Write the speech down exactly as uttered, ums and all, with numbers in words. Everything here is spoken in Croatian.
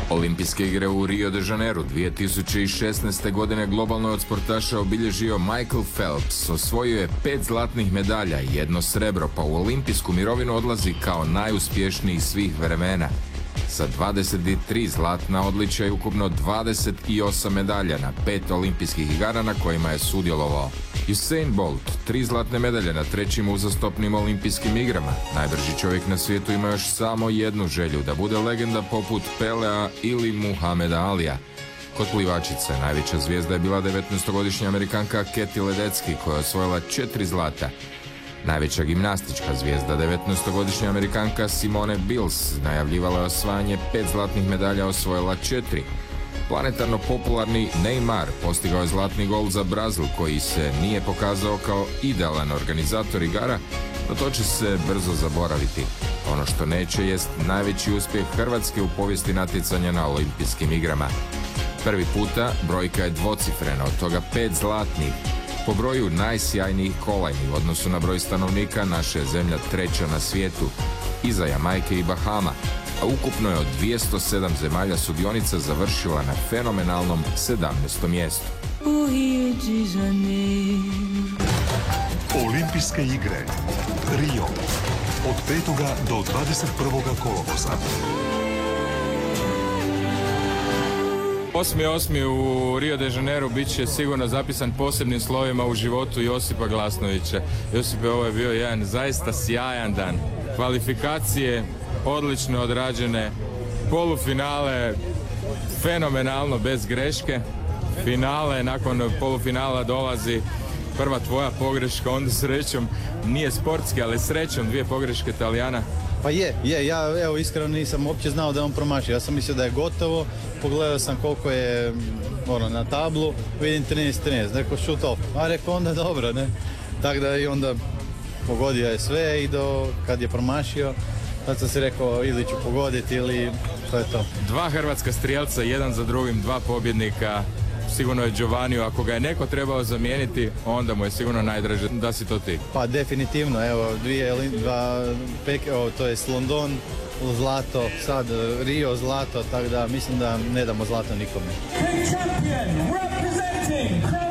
Olimpijske igre u Rio de Janeiro dvije tisuće šesnaeste. godine globalno je od sportaša obilježio Michael Phelps. Osvojio je pet zlatnih medalja i jedno srebro, pa u olimpijsku mirovinu odlazi kao najuspješniji svih vremena. Sa dvadeset tri zlatna odličja i ukupno dvadeset osam medalja na pet olimpijskih igara na kojima je sudjelovao. Usain Bolt, tri zlatne medalje na trećim uzastopnim olimpijskim igrama. Najbrži čovjek na svijetu ima još samo jednu želju, da bude legenda poput Pelea ili Muhameda Alija. Kod plivačice najveća zvijezda je bila devetnaestogodišnja Amerikanka Kathy Ledecky koja je osvojila četiri zlata. Najveća gimnastička zvijezda, devetnaestogodišnja Amerikanka Simone Biles, najavljivala je osvajanje pet zlatnih medalja, osvojila četiri. Planetarno popularni Neymar postigao je zlatni gol za Brazil, koji se nije pokazao kao idealan organizator igara, no to će se brzo zaboraviti. Ono što neće jest najveći uspjeh Hrvatske u povijesti natjecanja na olimpijskim igrama. Prvi puta brojka je dvocifrena, od toga pet zlatnih. Po broju najsjajnijih kolajni u odnosu na broj stanovnika naša je zemlja treća na svijetu, iza Jamajke i Bahama, a ukupno je od dvjesto sedam zemalja sudionica završila na fenomenalnom sedamnaestom mjestu. Olimpijske igre Rio od petoga do dvadeset prvoga kolovoza. osmi osmi u Rio de Janeiro bit će sigurno zapisan posebnim slovima u životu Josipa Glasnovića. Josipe, ovo je bio jedan zaista sjajan dan. Kvalifikacije odlično odrađene, polufinale fenomenalno bez greške, finale, nakon polufinala dolazi prva tvoja pogreška, onda srećom, nije sportski, ali srećom dvije pogreške Talijana. Pa je, je, ja evo iskreno nisam uopće znao da je on promašio, ja sam mislio da je gotovo, pogledao sam koliko je ono, na tablu, vidim trinaest trinaest, rekao shoot off, a rekao onda dobro, ne, tako da i onda pogodio je sve i do kad je promašio, tad sam si rekao ili ću pogoditi ili to je to. Dva hrvatska strijelca, jedan za drugim, dva pobjednika, sigurno je Giovanni, ako ga je neko trebao zamijeniti, onda mu je sigurno najdraže da si to ti. Pa definitivno, evo, dvije, dva, pek, evo, to je London, zlato, sad Rio zlato, tako da mislim da ne damo zlato nikome.